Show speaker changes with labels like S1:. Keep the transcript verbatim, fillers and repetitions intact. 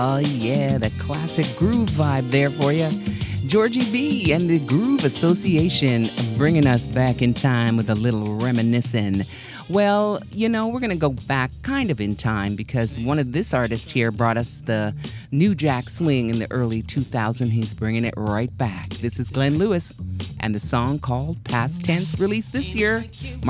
S1: Oh, yeah, the classic groove vibe there for you. Georgie B and the Groove Association bringing us back in time with a little reminiscing. Well, you know, we're going to go back kind of in time because one of this artist here brought us the new jack swing in the early two thousands. He's bringing it right back. This is Glenn Lewis and the song called Past Tense, released this year,